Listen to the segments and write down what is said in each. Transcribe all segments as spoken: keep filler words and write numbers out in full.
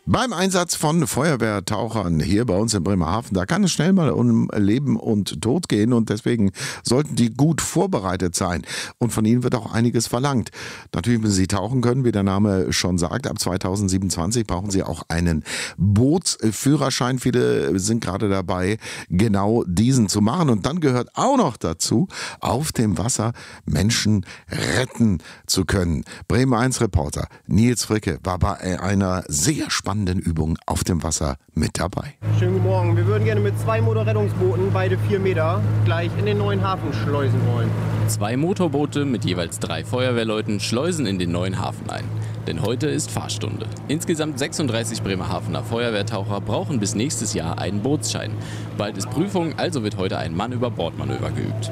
Beim Einsatz von Feuerwehrtauchern hier bei uns in Bremerhaven, da kann es schnell mal um Leben und Tod gehen und deswegen sollten die gut vorbereitet sein. Und von ihnen wird auch einiges verlangt. Natürlich müssen sie tauchen können, wie der Name schon sagt. Ab zweitausendsiebenundzwanzig brauchen sie auch einen Bootsführerschein. Viele sind gerade dabei, genau diesen zu machen. Und dann gehört auch noch dazu, auf dem Wasser Menschen retten zu können. Bremer eins Reporter Nils Fricke war bei einer sehr spannenden Übung auf dem Wasser mit dabei. Schönen guten Morgen. Wir würden gerne mit zwei Motorrettungsbooten, beide vier Meter, gleich in den neuen Hafen schleusen wollen. Zwei Motorboote mit jeweils drei Feuerwehrleuten schleusen in den neuen Hafen ein. Denn heute ist Fahrstunde. Insgesamt sechsunddreißig Bremerhavener Feuerwehrtaucher brauchen bis nächstes Jahr einen Bootsschein. Bald ist Prüfung, also wird heute ein Mann-über-Bord-Manöver geübt.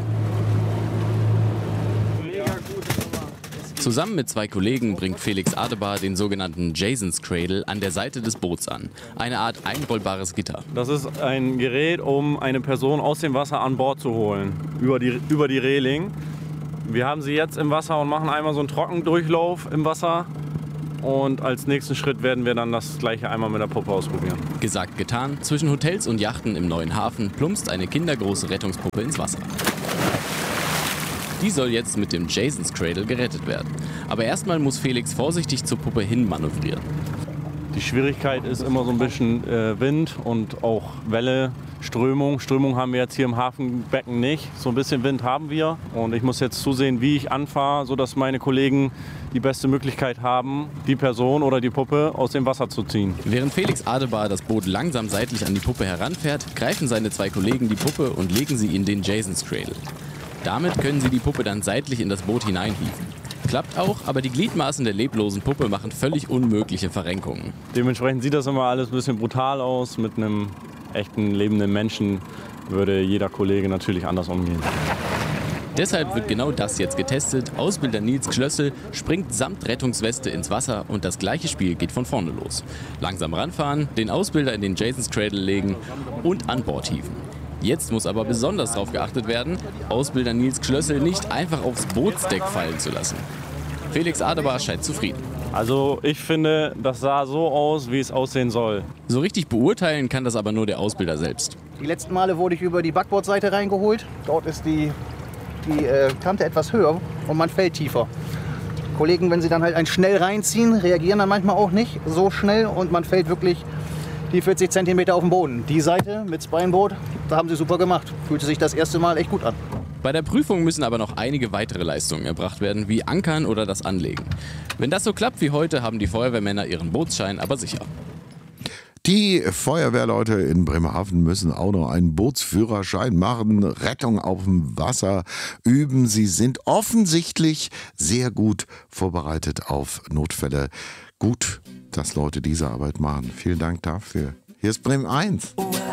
Zusammen mit zwei Kollegen bringt Felix Adebar den sogenannten Jason's Cradle an der Seite des Boots an. Eine Art einrollbares Gitter. Das ist ein Gerät, um eine Person aus dem Wasser an Bord zu holen, über die, über die Reling. Wir haben sie jetzt im Wasser und machen einmal so einen Trockendurchlauf im Wasser. Und als nächsten Schritt werden wir dann das gleiche einmal mit der Puppe ausprobieren. Gesagt, getan. Zwischen Hotels und Yachten im neuen Hafen plumpst eine kindergroße Rettungspuppe ins Wasser. Die soll jetzt mit dem Jason's Cradle gerettet werden. Aber erstmal muss Felix vorsichtig zur Puppe hin manövrieren. Die Schwierigkeit ist immer so ein bisschen äh, Wind und auch Welle, Strömung. Strömung haben wir jetzt hier im Hafenbecken nicht. So ein bisschen Wind haben wir. Und ich muss jetzt zusehen, wie ich anfahre, sodass meine Kollegen die beste Möglichkeit haben, die Person oder die Puppe aus dem Wasser zu ziehen. Während Felix Adebar das Boot langsam seitlich an die Puppe heranfährt, greifen seine zwei Kollegen die Puppe und legen sie in den Jason's Cradle. Damit können sie die Puppe dann seitlich in das Boot hineinhieven. Klappt auch, aber die Gliedmaßen der leblosen Puppe machen völlig unmögliche Verrenkungen. Dementsprechend sieht das immer alles ein bisschen brutal aus. Mit einem echten lebenden Menschen würde jeder Kollege natürlich anders umgehen. Deshalb wird genau das jetzt getestet. Ausbilder Nils Klössel springt samt Rettungsweste ins Wasser und das gleiche Spiel geht von vorne los. Langsam ranfahren, den Ausbilder in den Jason's Cradle legen und an Bord hieven. Jetzt muss aber besonders darauf geachtet werden, Ausbilder Nils Klössel nicht einfach aufs Bootsdeck fallen zu lassen. Felix Adebar scheint zufrieden. Also ich finde, das sah so aus, wie es aussehen soll. So richtig beurteilen kann das aber nur der Ausbilder selbst. Die letzten Male wurde ich über die Backbordseite reingeholt. Dort ist die, die äh, Kante etwas höher und man fällt tiefer. Kollegen, wenn sie dann halt einen schnell reinziehen, reagieren dann manchmal auch nicht so schnell und man fällt wirklich die vierzig Zentimeter auf den Boden. Die Seite mit Spineboard, da haben sie super gemacht. Fühlte sich das erste Mal echt gut an. Bei der Prüfung müssen aber noch einige weitere Leistungen erbracht werden, wie Ankern oder das Anlegen. Wenn das so klappt wie heute, haben die Feuerwehrmänner ihren Bootsschein aber sicher. Die Feuerwehrleute in Bremerhaven müssen auch noch einen Bootsführerschein machen, Rettung auf dem Wasser üben. Sie sind offensichtlich sehr gut vorbereitet auf Notfälle. Gut, dass Leute diese Arbeit machen. Vielen Dank dafür. Hier ist Bremen eins.